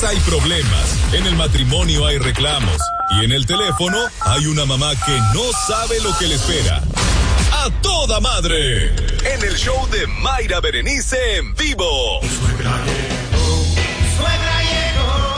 casa hay problemas, en el matrimonio hay reclamos y en el teléfono hay una mamá que no sabe lo que le espera. ¡A toda madre! En el show de Mayra Berenice en vivo. Suegra llegó.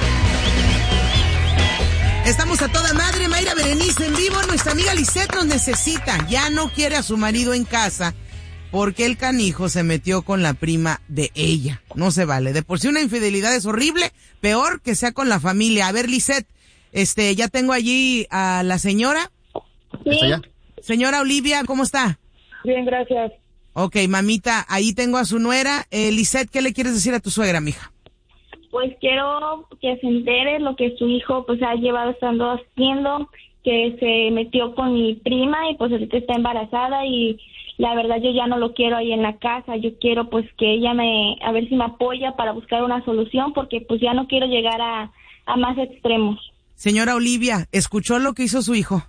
Estamos a toda madre, Mayra Berenice en vivo. Nuestra amiga Lisette nos necesita. Ya no quiere a su marido en casa porque el canijo se metió con la prima de ella. No se vale. De por sí una infidelidad es horrible, peor que sea con la familia. A ver, Lisette, ya tengo allí a la señora. Sí. Señora Olivia, ¿cómo está? Bien, gracias. Ok, mamita, ahí tengo a su nuera. Lisette, ¿qué le quieres decir a tu suegra, mija? Pues quiero que se entere lo que su hijo pues ha llevado estando haciendo, que se metió con mi prima y pues ahorita está embarazada y la verdad yo ya no lo quiero ahí en la casa. Yo quiero pues que ella a ver si me apoya para buscar una solución porque pues ya no quiero llegar a más extremos. Señora Olivia, ¿escuchó lo que hizo su hijo?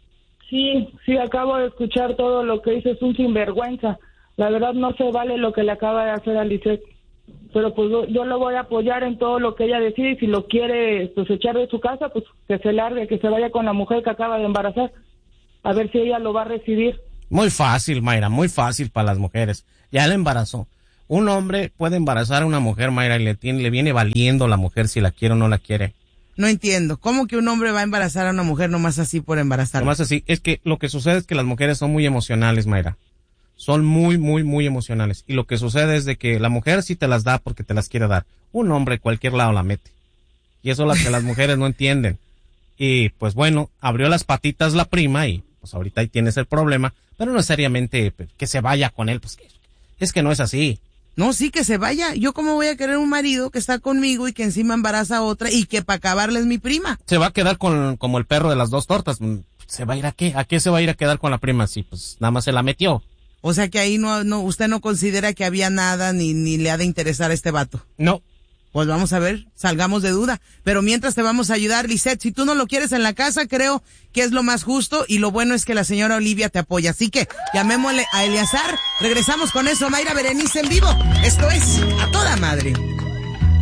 Sí, acabo de escuchar todo lo que hizo, es un sinvergüenza. La verdad no se vale lo que le acaba de hacer a Lisette. Pero pues yo lo voy a apoyar en todo lo que ella decide y si lo quiere pues echar de su casa, pues que se largue, que se vaya con la mujer que acaba de embarazar. A ver si ella lo va a recibir. Muy fácil, Mayra, muy fácil para las mujeres. Ya la embarazó. Un hombre puede embarazar a una mujer, Mayra, y le viene valiendo la mujer si la quiere o no la quiere. No entiendo. ¿Cómo que un hombre va a embarazar a una mujer nomás así por embarazarla? Nomás así. Es que lo que sucede es que las mujeres son muy emocionales, Mayra. Son muy, muy, muy emocionales. Y lo que sucede es de que la mujer sí te las da porque te las quiere dar. Un hombre cualquier lado la mete. Y eso es lo que las mujeres no entienden. Y pues bueno, abrió las patitas la prima y pues ahorita ahí tienes el problema. Pero no necesariamente que se vaya con él. Pues es que no es así. No, sí, que se vaya. Yo cómo voy a querer un marido que está conmigo y que encima embaraza a otra y que para acabarle es mi prima. Se va a quedar como el perro de las dos tortas. ¿Se va a ir a qué? ¿A qué se va a ir a quedar con la prima? Sí, pues nada más se la metió. O sea que ahí no, usted no considera que había nada ni le ha de interesar a este vato. No. Pues vamos a ver, salgamos de duda. Pero mientras te vamos a ayudar, Lisette, si tú no lo quieres en la casa, creo que es lo más justo y lo bueno es que la señora Olivia te apoya. Así que llamémosle a Eleazar. Regresamos con eso, Mayra Berenice en vivo. Esto es A Toda Madre.